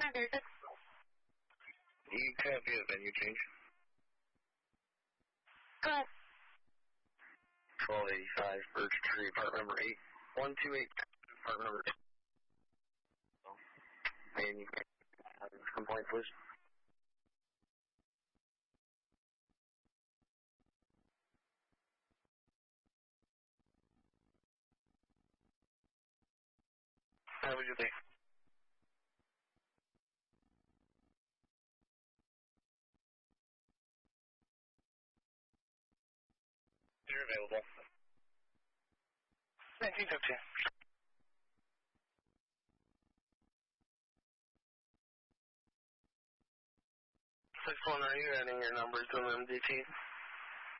6. You copy a venue change. Go ahead. 1285 Birch Tree, apartment number 8128, apartment number 8. And you can have a complaint, please. Have a good day. You're available. 1915. 619, you're adding your numbers to the MDT.